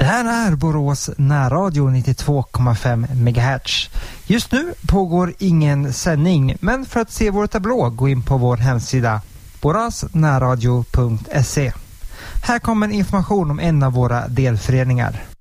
Det här är Borås närradio 92,5 MHz. Just nu pågår ingen sändning, men för att se vår tablå gå in på vår hemsida borasnärradio.se. Här kommer information om en av våra delföreningar.